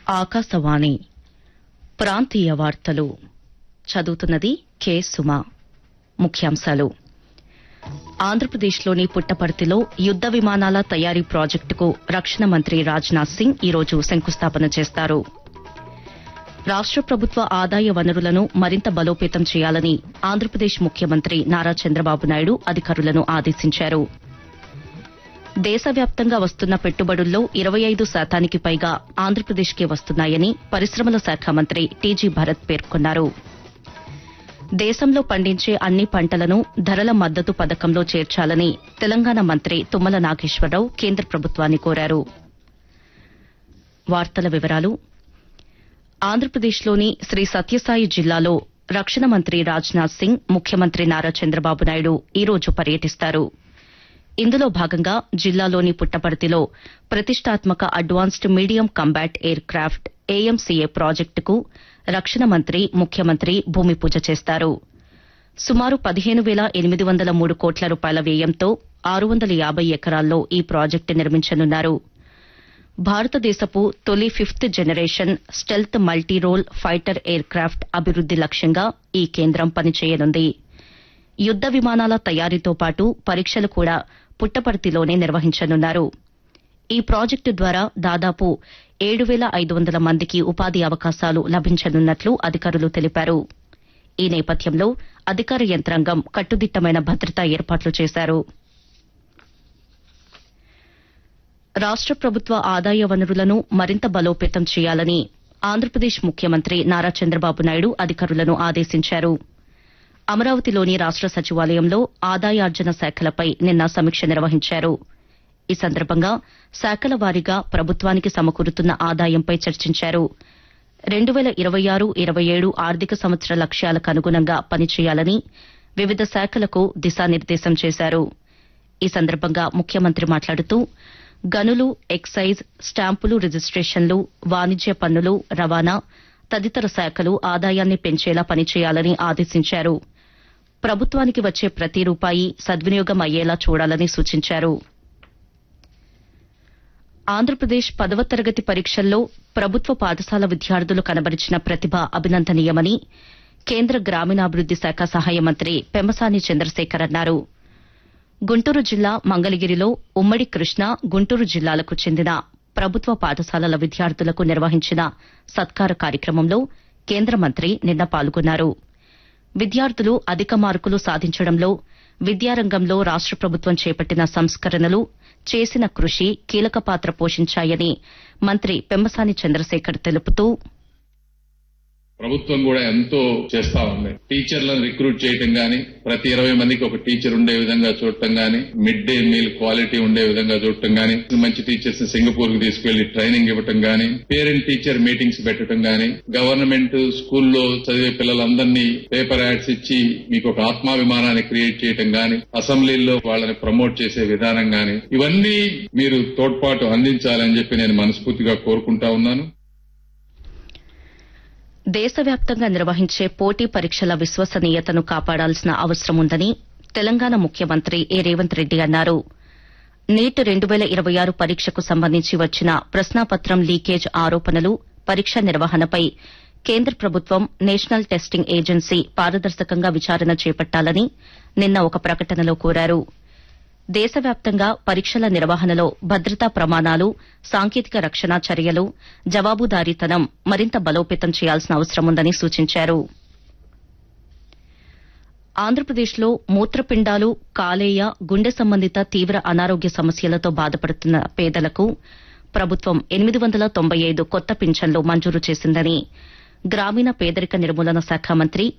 ఆకాశవాణి ప్రాంతీయ వార్తలు చదువుతున్నది కె సుమ. ముఖ్యాంశాలు. ఆంధ్రప్రదేశ్లోని పుట్టపర్తిలో యుద్ద విమానాల తయారీ ప్రాజెక్టుకు రక్షణ మంత్రి రాజ్నాథ్ సింగ్ ఈరోజు శంకుస్థాపన చేస్తారు. రాష్ట ప్రభుత్వ ఆదాయ వనరులను మరింత బలోపేతం చేయాలని ఆంధ్రప్రదేశ్ ముఖ్యమంత్రి నారా చంద్రబాబు నాయుడు అధికారులను ఆదేశించారు. దేశవ్యాప్తంగా వస్తున్న పెట్టుబడుల్లో 25% పైగా ఆంధ్రప్రదేశ్కే వస్తున్నాయని పరిశ్రమల శాఖ మంత్రి టీజీ భరత్ పేర్కొన్నారు. దేశంలో పండించే అన్ని పంటలను ధరల మద్దతు పథకంలో చేర్చాలని తెలంగాణ మంత్రి తుమ్మల నాగేశ్వరరావు కేంద్ర ప్రభుత్వాన్ని కోరారు. వార్తల వివరాలు. ఆంధ్రప్రదేశ్లోని శ్రీ సత్యసాయి జిల్లాలో రక్షణ మంత్రి రాజ్నాథ్ సింగ్ ముఖ్యమంత్రి నారా చంద్రబాబు నాయుడు ఈరోజు పర్యటిస్తారు. ఇందులో భాగంగా జిల్లాలోని పుట్టపర్తిలో ప్రతిష్టాత్మక advanced medium combat air craft AMCA ప్రాజెక్టుకు రక్షణ మంత్రి ముఖ్యమంత్రి భూమి పూజ చేస్తారు. సుమారు 15,803 కోట్ల రూపాయల వ్యయంతో 650 ఎకరాల్లో ఈ ప్రాజెక్టు నిర్మించనున్నారు. భారతదేశపు తొలి 5th generation stealth multirole fighter air craft అభివృద్ది లక్ష్యంగా ఈ కేంద్రం పనిచేయనుంది. యుద్ద విమానాల తయారీతో పాటు పరీక్షలు కూడా పుట్టపర్తిలోనే నిర్వహించనున్నారు. ఈ ప్రాజెక్టు ద్వారా దాదాపు 7,500 మందికి ఉపాధి అవకాశాలు లభించనున్నట్లు అధికారులు తెలిపారు. ఈ నేపథ్యంలో అధికార యంత్రాంగం కట్టుదిట్టమైన భద్రతా ఏర్పాట్లు చేశారు. రాష్ట ప్రభుత్వ ఆదాయ వనరులను మరింత బలోపేతం చేయాలని ఆంధ్రప్రదేశ్ ముఖ్యమంత్రి నారా చంద్రబాబు నాయుడు అధికారులను ఆదేశించారు. అమరావతిలోని రాష్ట సచివాలయంలో ఆదాయార్జన శాఖలపై నిన్న సమీక్ష నిర్వహించారు. ఈ సందర్భంగా శాఖల వారీగా ప్రభుత్వానికి సమకూరుతున్న ఆదాయంపై చర్చించారు. 2026-27 ఆర్థిక సంవత్సర లక్ష్యాలకు అనుగుణంగా పనిచేయాలని వివిధ శాఖలకు దిశానిర్దేశం చేశారు. ఈ సందర్భంగా ముఖ్యమంత్రి మాట్లాడుతూ గనులు, ఎక్సైజ్, స్టాంపులు, రిజిస్టేషన్లు, వాణిజ్య పన్నులు, రవాణా తదితర శాఖలు ఆదాయాన్ని పెంచేలా పనిచేయాలని ఆదేశించారు. ప్రభుత్వానికి వచ్చే ప్రతి రూపాయి సద్వినియోగం అయ్యేలా చూడాలని సూచించారు. ఆంధ్రప్రదేశ్ 10వ తరగతి పరీక్షల్లో ప్రభుత్వ పాఠశాల విద్యార్థులు కనబరిచిన ప్రతిభ అభినందనీయమని కేంద్ర గ్రామీణాభివృద్ది శాఖ సహాయ మంత్రి పెమ్మసాని చంద్రశేఖర్ అన్నారు. గుంటూరు జిల్లా మంగళగిరిలో ఉమ్మడి కృష్ణా, గుంటూరు జిల్లాలకు చెందిన ప్రభుత్వ పాఠశాలల విద్యార్థులకు నిర్వహించిన సత్కార కార్యక్రమంలో కేంద్ర మంత్రి నిన్న పాల్గొన్నారు. విద్యార్థులు అధిక మార్కులు సాధించడంలో విద్యారంగంలో రాష్ట ప్రభుత్వం చేపట్టిన సంస్కరణలు, చేసిన కృషి కీలక పాత్ర పోషించాయని మంత్రి పెమ్మసాని చంద్రశేఖర్ తెలుపుతూ ప్రభుత్వం కూడా ఎంతో చేస్తా ఉంది. టీచర్లను రిక్రూట్ చేయడం గాని, ప్రతి 20 మందికి ఒక టీచర్ ఉండే విధంగా చూడటం గాని, మిడ్ డే మీల్ క్వాలిటీ ఉండే విధంగా చూడటం గాని, మంచి టీచర్స్ ని సింగపూర్ కు తీసుకెళ్లి ట్రైనింగ్ ఇవ్వటం గాని, పేరెంట్ టీచర్ మీటింగ్స్ పెట్టడం గాని, గవర్నమెంట్ స్కూల్లో చదివే పిల్లలందరినీ పేపర్ యాడ్స్ ఇచ్చి మీకు ఒక ఆత్మాభిమానాన్ని క్రియేట్ చేయడం గాని, అసెంబ్లీల్లో వాళ్ళని ప్రమోట్ చేసే విధానం గాని, ఇవన్నీ మీరు తోడ్పాటు అందించాలని చెప్పి నేను మనస్ఫూర్తిగా కోరుకుంటా ఉన్నాను. దేశవ్యాప్తంగా నిర్వహించే పోటీ పరీక్షల విశ్వసనీయతను కాపాడాల్సిన అవసరం ఉందని తెలంగాణ ముఖ్యమంత్రి ఏ రేవంత్ రెడ్డి అన్నారు. నీట్ 2026 పరీక్షకు సంబంధించి వచ్చిన ప్రశ్నాపత్రం లీకేజ్ ఆరోపణలు, పరీక్ష నిర్వహణపై కేంద్ర ప్రభుత్వం నేషనల్ టెస్టింగ్ ఏజెన్సీ పారదర్శకంగా విచారణ చేపట్టాలని నిన్న ఒక ప్రకటనలో కోరారు. దేశవ్యాప్తంగా పరీక్షల నిర్వహణలో భద్రతా ప్రమాణాలు, సాంకేతిక రక్షణ చర్యలు, జవాబుదారీతనం మరింత బలోపేతం చేయాల్సిన అవసరం ఉందని సూచించారు. ఆంధ్రప్రదేశ్లో మూత్రపిండాలు, కాలేయ, గుండె సంబంధిత తీవ్ర అనారోగ్య సమస్యలతో బాధపడుతున్న పేదలకు ప్రభుత్వం 895 కొత్త పింఛన్లు మంజూరు చేసిందని గ్రామీణ పేదరిక నిర్మూలన శాఖ మంత్రి